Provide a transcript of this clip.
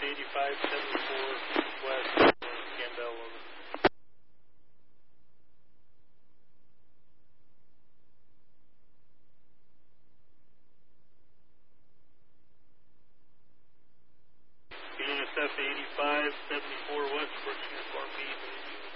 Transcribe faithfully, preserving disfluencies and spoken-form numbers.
eighty-five seventy-four West, Campbell. Over. U N S F eighty-five seventy-four West, Brooks Uniform B.